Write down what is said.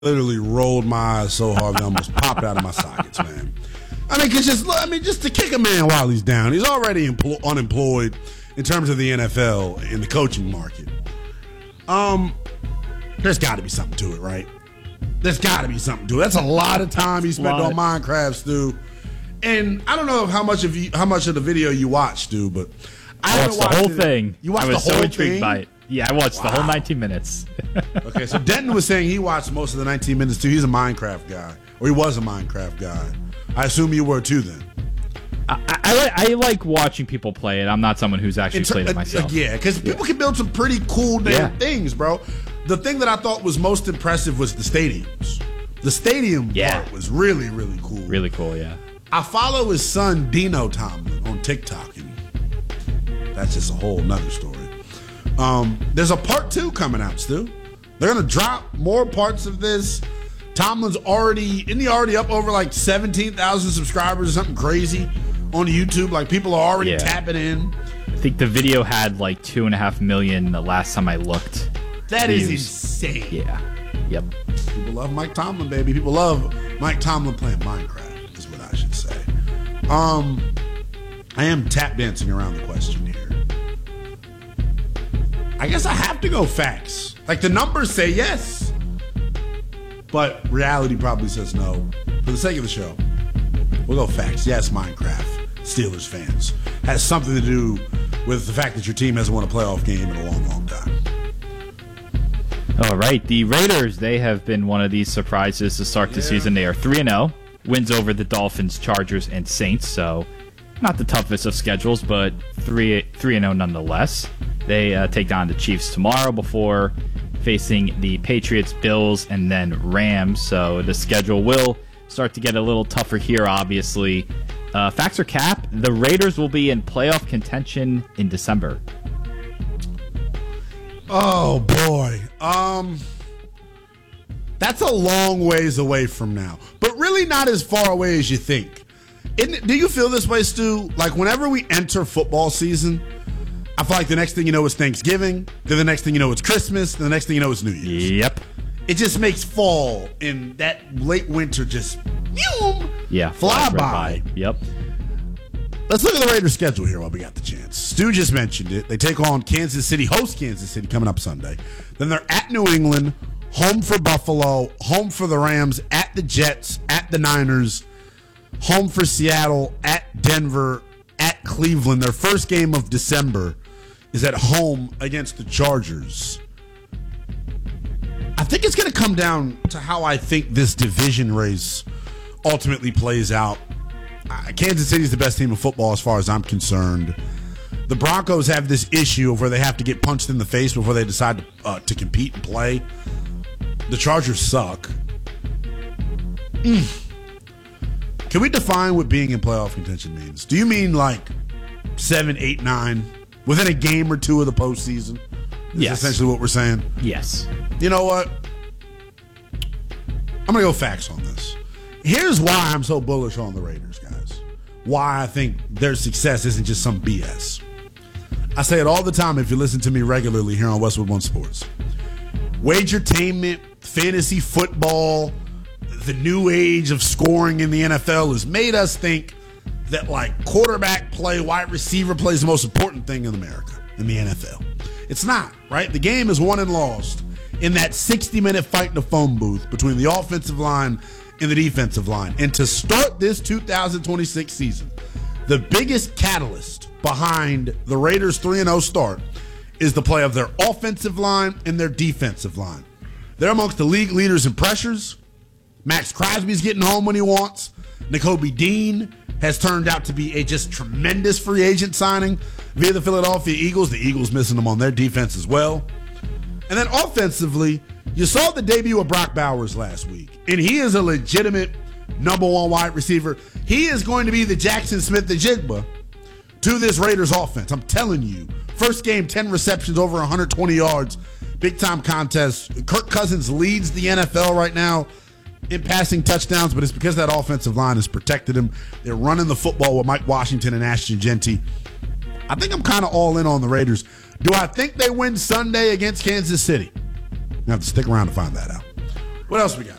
literally rolled my eyes so hard that I almost popped out of my sockets, man. Just to kick a man while he's down. He's already unemployed in terms of the NFL in the coaching market. There's got to be something to it, right? There's got to be something to it. That's a lot of time he spent on Minecraft, Stu. And I don't know how much of the video you watched, Stu, but I watched the whole thing. You watched the whole thing? I was so intrigued thing? by it. Yeah, I watched the whole 19 minutes. Okay, so Denton was saying he watched most of the 19 minutes too. He's a Minecraft guy, or he was a Minecraft guy. I assume you were too then. I like watching people play it. I'm not someone who's actually played it myself. Yeah, because people can build some pretty cool damn things, bro. The thing that I thought was most impressive was the stadiums. The stadium part was really, really cool. Really cool, yeah. I follow his son, Dino Tomlin, on TikTok, and that's just a whole nother story. There's a part 2 coming out, Stu. They're going to drop more parts of this. Tomlin's already up over like 17,000 subscribers or something crazy on YouTube. Like, people are already tapping in. I think the video had like 2.5 million the last time I looked. That is insane. Yeah. Yep. People love Mike Tomlin, baby. People love Mike Tomlin playing Minecraft, is what I should say. I am tap dancing around the question here. I guess I have to go facts. Like, the numbers say yes, but reality probably says no. For the sake of the show, we'll go facts. Yes, Minecraft, Steelers fans, has something to do with the fact that your team hasn't won a playoff game in a long, long time. All right, the Raiders, they have been one of these surprises to start the season. They are 3-0, wins over the Dolphins, Chargers, and Saints, so not the toughest of schedules, but 3-0 nonetheless. They take down the Chiefs tomorrow before facing the Patriots, Bills, and then Rams, so the schedule will start to get a little tougher here, obviously. Facts or cap, the Raiders will be in playoff contention in December. Oh, boy. That's a long ways away from now, but really not as far away as you think. Do you feel this way, Stu? Like, whenever we enter football season, I feel like the next thing you know is Thanksgiving, then the next thing you know it's Christmas, then the next thing you know is New Year's. Yep. It just makes fall and that late winter just fly by. Yep. Let's look at the Raiders' schedule here while we got the chance. Stu just mentioned it. They take on host Kansas City coming up Sunday. Then they're at New England, home for Buffalo, home for the Rams, at the Jets, at the Niners, home for Seattle, at Denver, at Cleveland. Their first game of December is at home against the Chargers. I think it's going to come down to how I think this division race ultimately plays out. Kansas City is the best team in football as far as I'm concerned. The Broncos have this issue of where they have to get punched in the face before they decide to compete and play. The Chargers suck. Can we define what being in playoff contention means? Do you mean like 7, 8, 9, within a game or two of the postseason? Is essentially what we're saying? Yes. You know what? I'm going to go facts on this. Here's why I'm so bullish on the Raiders, guys. Why I think their success isn't just some BS. I say it all the time if you listen to me regularly here on Westwood One Sports. Wagertainment, fantasy football, the new age of scoring in the NFL has made us think that like quarterback play, wide receiver play is the most important thing in America, in the NFL. It's not, right? The game is won and lost in that 60-minute fight in the phone booth between the offensive line and the defensive line. And to start this 2026 season, the biggest catalyst behind the Raiders' 3-0 start is the play of their offensive line and their defensive line. They're amongst the league leaders in pressures. Max Crosby's getting home when he wants. Nakobe Dean has turned out to be a just tremendous free agent signing via the Philadelphia Eagles. The Eagles missing them on their defense as well. And then offensively, you saw the debut of Brock Bowers last week, and he is a legitimate number one wide receiver. He is going to be the Jackson Smith-Njigba to this Raiders offense. I'm telling you. First game, 10 receptions, over 120 yards. Big-time contest. Kirk Cousins leads the NFL right now in passing touchdowns, but it's because that offensive line has protected him. They're running the football with Mike Washington and Ashton Genty. I think I'm kind of all in on the Raiders. Do I think they win Sunday against Kansas City? You have to stick around to find that out. What else we got?